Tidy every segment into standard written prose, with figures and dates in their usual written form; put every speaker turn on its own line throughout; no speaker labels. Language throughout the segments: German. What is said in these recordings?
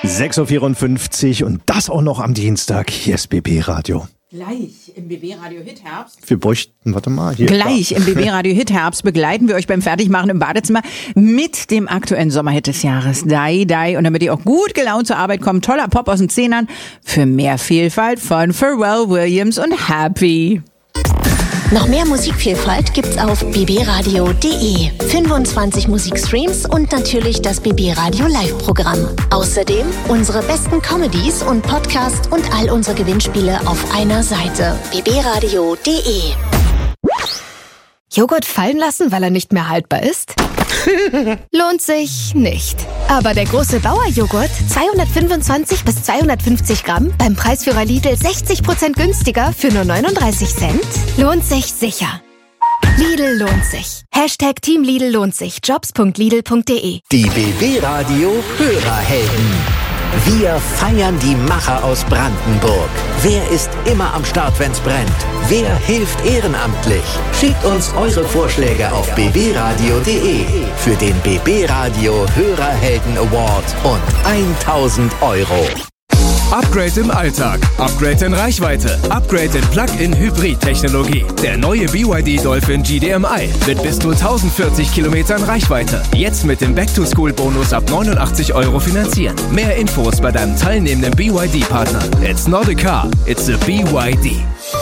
6.54 Uhr und das auch noch am Dienstag. Hier ist BB Radio.
Gleich im BB Radio Hit Herbst.
Wir bräuchten, warte mal, hier.
Gleich im BB Radio Hit Herbst begleiten wir euch beim Fertigmachen im Badezimmer mit dem aktuellen Sommerhit des Jahres. Die, Die. Und damit ihr auch gut gelaunt zur Arbeit kommt, toller Pop aus den Zehnern für mehr Vielfalt von Pharrell Williams und Happy.
Noch mehr Musikvielfalt gibt's auf bbradio.de. 25 Musikstreams und natürlich das BB Radio Live-Programm. Außerdem unsere besten Comedies und Podcasts und all unsere Gewinnspiele auf einer Seite. bbradio.de.
Joghurt fallen lassen, weil er nicht mehr haltbar ist? Lohnt sich nicht. Aber der große Bauer-Joghurt, 225 bis 250 Gramm, beim Preisführer Lidl 60% günstiger für nur 39 Cent, lohnt sich sicher. Lidl lohnt sich. Hashtag Team Lidl lohnt sich. Jobs.lidl.de.
Die BB Radio Hörerhelden. Wir feiern die Macher aus Brandenburg. Wer ist immer am Start, wenn's brennt? Wer hilft ehrenamtlich? Schickt uns eure Vorschläge auf bbradio.de für den BB Radio Hörerhelden Award und 1.000 €.
Upgrade im Alltag, Upgrade in Reichweite, Upgrade in Plug-in-Hybrid-Technologie. Der neue BYD Dolphin GDMI mit bis zu 1040 Kilometern Reichweite. Jetzt mit dem Back-to-School-Bonus ab 89 € finanzieren. Mehr Infos bei deinem teilnehmenden BYD-Partner. It's not a car, it's a BYD.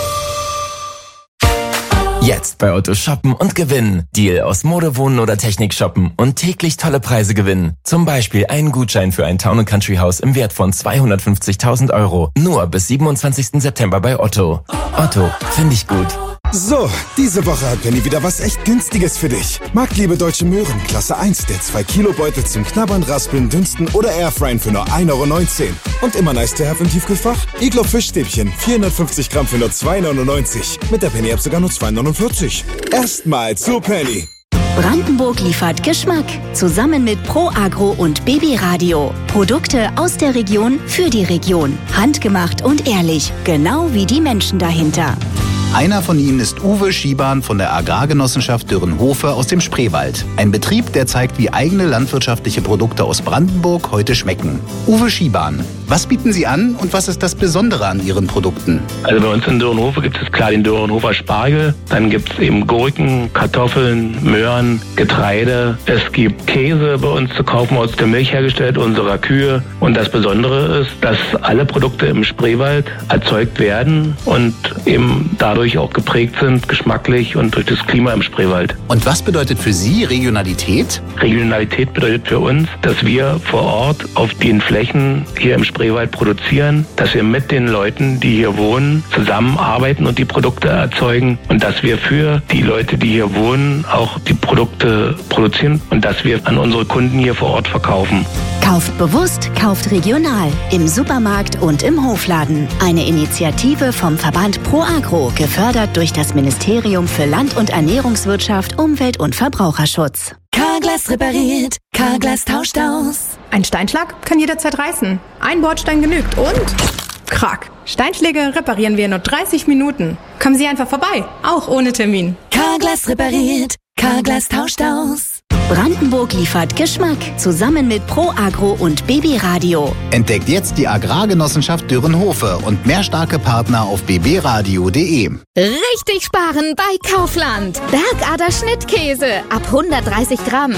Jetzt bei Otto shoppen und gewinnen. Deal aus Mode, Wohnen oder Technik shoppen und täglich tolle Preise gewinnen. Zum Beispiel einen Gutschein für ein Town & Country Haus im Wert von 250.000 €. Nur bis 27. September bei Otto. Otto, finde ich gut.
So, diese Woche hat Penny wieder was echt Günstiges für dich. Marktliebe Deutsche Möhren, Klasse 1, der 2-Kilo-Beutel zum Knabbern, Raspeln, Dünsten oder Airfryen für nur 1,19 € Und immer nice to have im Tiefkühlfach? Iglo Fischstäbchen, 450 Gramm für nur 2,99 €. Mit der Penny-App sogar nur 2,49 €. Erstmal zu Penny.
Brandenburg liefert Geschmack. Zusammen mit Pro Agro und BB Radio. Produkte aus der Region für die Region. Handgemacht und ehrlich. Genau wie die Menschen dahinter.
Einer von ihnen ist Uwe Schiebahn von der Agrargenossenschaft Dürrenhofe aus dem Spreewald. Ein Betrieb, der zeigt, wie eigene landwirtschaftliche Produkte aus Brandenburg heute schmecken. Uwe Schiebahn, was bieten Sie an und was ist das Besondere an Ihren Produkten?
Also bei uns in Dürrenhofe gibt es klar den Dürrenhofer Spargel, dann gibt es eben Gurken, Kartoffeln, Möhren, Getreide. Es gibt Käse bei uns zu kaufen, aus der Milch hergestellt, unserer Kühe. Und das Besondere ist, dass alle Produkte im Spreewald erzeugt werden und eben dadurch auch geprägt sind, geschmacklich und durch das Klima im Spreewald.
Und was bedeutet für Sie Regionalität?
Regionalität bedeutet für uns, dass wir vor Ort auf den Flächen hier im Spreewald produzieren, dass wir mit den Leuten, die hier wohnen, zusammenarbeiten und die Produkte erzeugen und dass wir für die Leute, die hier wohnen, auch die Produkte produzieren und dass wir an unsere Kunden hier vor Ort verkaufen.
Kauft bewusst, kauft regional. Im Supermarkt und im Hofladen. Eine Initiative vom Verband Pro Agro, gefördert durch das Ministerium für Land- und Ernährungswirtschaft, Umwelt- und Verbraucherschutz.
Carglass repariert, Carglass tauscht aus.
Ein Steinschlag kann jederzeit reißen. Ein Bordstein genügt und... Krack. Steinschläge reparieren wir in nur 30 Minuten. Kommen Sie einfach vorbei, auch ohne Termin.
Carglass repariert, Carglass tauscht aus.
Brandenburg liefert Geschmack. Zusammen mit Pro Agro und BB Radio.
Entdeckt jetzt die Agrargenossenschaft Dürrenhofe und mehr starke Partner auf bbradio.de.
Richtig sparen bei Kaufland. Bergader Schnittkäse ab 130 Gramm.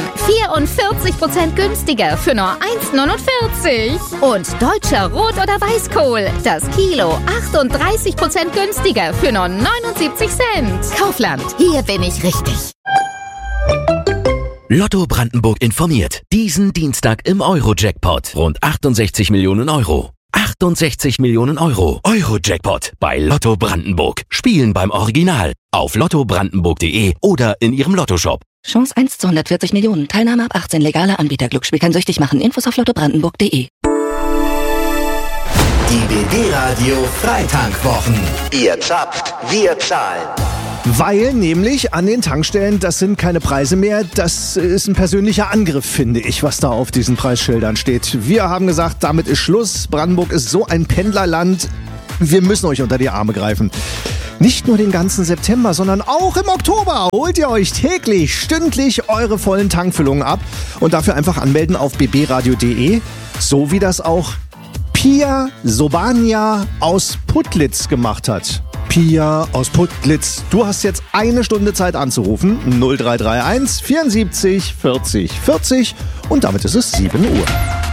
44% günstiger für nur 1,49 €. Und deutscher Rot- oder Weißkohl. Das Kilo 38% günstiger für nur 79 Cent. Kaufland, hier bin ich richtig.
Lotto Brandenburg informiert. Diesen Dienstag im Euro-Jackpot. Rund 68 Millionen €. 68 Millionen €. Euro-Jackpot bei Lotto Brandenburg. Spielen beim Original. Auf lottobrandenburg.de oder in Ihrem Lottoshop.
Chance 1 zu 140 Millionen. Teilnahme ab 18. Legaler Anbieter. Glücksspiel kann süchtig machen. Infos auf lottobrandenburg.de.
Die BB Radio Freitankwwochen. Ihr zapft, wir zahlen.
Weil nämlich an den Tankstellen, das sind keine Preise mehr, das ist ein persönlicher Angriff, finde ich, was da auf diesen Preisschildern steht. Wir haben gesagt, damit ist Schluss. Brandenburg ist so ein Pendlerland. Wir müssen euch unter die Arme greifen. Nicht nur den ganzen September, sondern auch im Oktober holt ihr euch täglich, stündlich eure vollen Tankfüllungen ab und dafür einfach anmelden auf bbradio.de. So wie das auch Pia Sobania aus Putlitz gemacht hat. Pia aus Putlitz, du hast jetzt 1 Stunde Zeit anzurufen. 0331 74 40 40 und damit ist es 7 Uhr.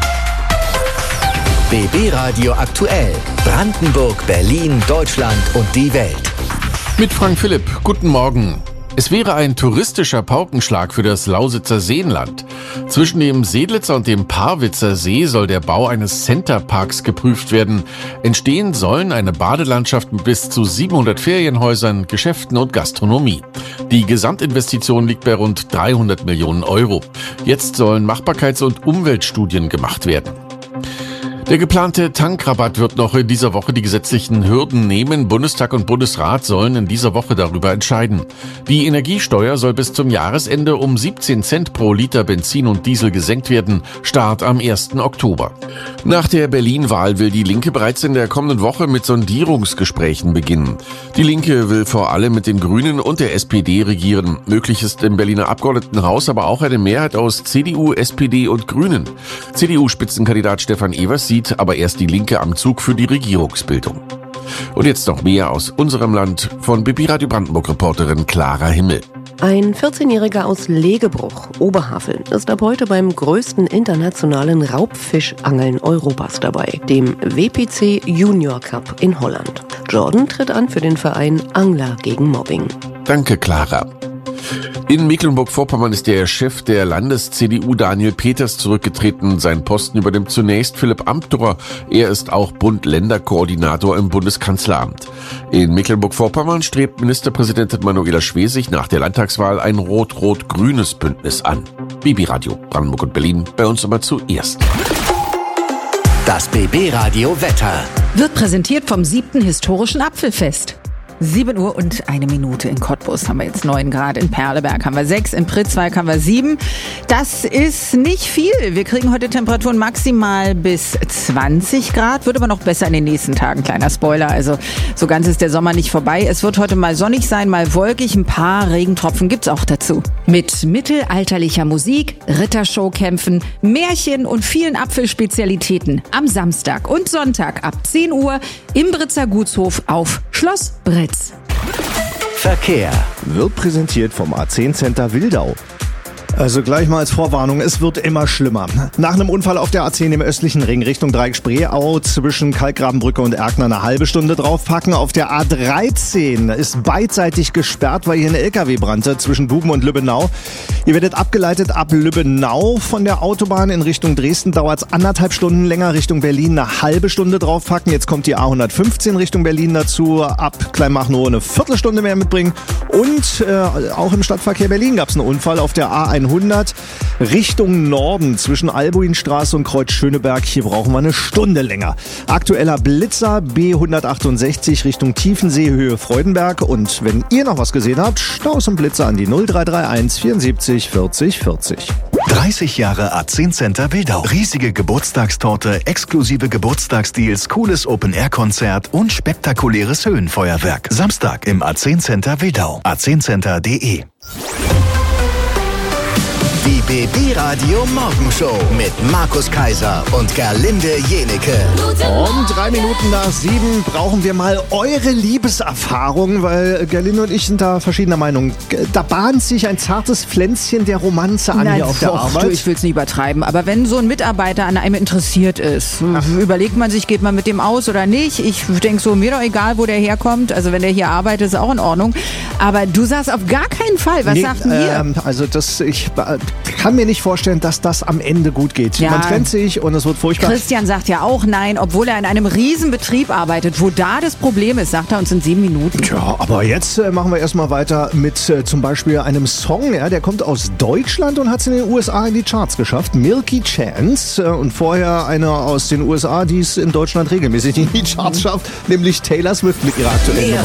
BB Radio aktuell. Brandenburg, Berlin, Deutschland und die Welt.
Mit Frank Philipp. Guten Morgen. Es wäre ein touristischer Paukenschlag für das Lausitzer Seenland. Zwischen dem Seedlitzer und dem Parwitzer See soll der Bau eines Centerparks geprüft werden. Entstehen sollen eine Badelandschaft mit bis zu 700 Ferienhäusern, Geschäften und Gastronomie. Die Gesamtinvestition liegt bei rund 300 Millionen Euro. Jetzt sollen Machbarkeits- und Umweltstudien gemacht werden. Der geplante Tankrabatt wird noch in dieser Woche die gesetzlichen Hürden nehmen. Bundestag und Bundesrat sollen in dieser Woche darüber entscheiden. Die Energiesteuer soll bis zum Jahresende um 17 Cent pro Liter Benzin und Diesel gesenkt werden. Start am 1. Oktober. Nach der Berlin-Wahl will die Linke bereits in der kommenden Woche mit Sondierungsgesprächen beginnen. Die Linke will vor allem mit den Grünen und der SPD regieren. Möglich ist im Berliner Abgeordnetenhaus aber auch eine Mehrheit aus CDU, SPD und Grünen. CDU-Spitzenkandidat Stefan Evers sieht aber erst die Linke am Zug für die Regierungsbildung. Und jetzt noch mehr aus unserem Land von BB Radio Brandenburg-Reporterin Clara Himmel.
Ein 14-Jähriger aus Legebruch, Oberhaveln, ist ab heute beim größten internationalen Raubfischangeln Europas dabei, dem WPC Junior Cup in Holland. Jordan tritt an für den Verein Angler gegen Mobbing.
Danke, Clara. In Mecklenburg-Vorpommern ist der Chef der Landes-CDU Daniel Peters zurückgetreten. Seinen Posten übernimmt zunächst Philipp Amthor. Er ist auch Bund-Länder-Koordinator im Bundeskanzleramt. In Mecklenburg-Vorpommern strebt Ministerpräsidentin Manuela Schwesig nach der Landtagswahl ein rot-rot-grünes Bündnis an. BB Radio Brandenburg und Berlin, bei uns immer zuerst.
Das BB Radio Wetter
wird präsentiert vom 7. Historischen Apfelfest. 7 Uhr und 1 Minute in Cottbus haben wir jetzt 9 Grad, in Perleberg haben wir 6, in Pritzwalk haben wir 7. Das ist nicht viel. Wir kriegen heute Temperaturen maximal bis 20 Grad, wird aber noch besser in den nächsten Tagen. Kleiner Spoiler, also so ganz ist der Sommer nicht vorbei. Es wird heute mal sonnig sein, mal wolkig, ein paar Regentropfen gibt's auch dazu. Mit mittelalterlicher Musik, Rittershowkämpfen, Märchen und vielen Apfelspezialitäten am Samstag und Sonntag ab 10 Uhr im Britzer Gutshof auf Schloss Britz.
Verkehr
wird präsentiert vom A10 Center Wildau. Also gleich mal als Vorwarnung, es wird immer schlimmer. Nach einem Unfall auf der A10 im östlichen Ring Richtung Dreieck-Spreeau zwischen Kalkgrabenbrücke und Erkner eine halbe Stunde draufpacken. Auf der A13 ist beidseitig gesperrt, weil hier ein LKW brannte zwischen Guben und Lübbenau. Ihr werdet abgeleitet ab Lübbenau von der Autobahn in Richtung Dresden. Dauert es 1,5 Stunden länger, Richtung Berlin eine halbe Stunde draufpacken. Jetzt kommt die A115 Richtung Berlin dazu. Ab Kleinmachnow eine Viertelstunde mehr mitbringen. Und auch im Stadtverkehr Berlin gab es einen Unfall auf der A100 Richtung Norden zwischen Albuinstraße und Kreuz Schöneberg. Hier brauchen wir eine Stunde länger. Aktueller Blitzer B168 Richtung Tiefensee, Höhe Freudenberg. Und wenn ihr noch was gesehen habt, Staus und Blitzer an die 0331 74 40 40.
30 Jahre A10 Center Wildau. Riesige Geburtstagstorte, exklusive Geburtstagsdeals, cooles Open-Air-Konzert und spektakuläres Höhenfeuerwerk. Samstag im A10 Center Wildau. a10center.de.
Die BB Radio Morgenshow mit Markus Kaiser und Gerlinde Jenecke.
Um 3 Minuten nach 7 brauchen wir mal eure Liebeserfahrung, weil Gerlinde und ich sind da verschiedener Meinung. Da bahnt sich ein zartes Pflänzchen der Romanze an hier auf der Arbeit.
Du, ich will es nicht übertreiben, aber wenn so ein Mitarbeiter an einem interessiert ist, überlegt man sich, geht man mit dem aus oder nicht. Ich denke so, mir doch egal, wo der herkommt. Also wenn der hier arbeitet, ist auch in Ordnung. Aber du sagst auf gar keinen Fall. Was sagt denn ihr?
Also ich kann mir nicht vorstellen, dass das am Ende gut geht.
Ja.
Man trennt sich und es wird furchtbar.
Christian sagt ja auch nein, obwohl er in einem Riesenbetrieb arbeitet. Wo da das Problem ist, sagt er uns in 7 Minuten.
Tja, aber jetzt machen wir erstmal weiter mit zum Beispiel einem Song, ja, der kommt aus Deutschland und hat es in den USA in die Charts geschafft. Milky Chance. Und vorher eine aus den USA, die es in Deutschland regelmäßig in die Charts schafft, nämlich Taylor Swift mit ihrer aktuellen Nummer.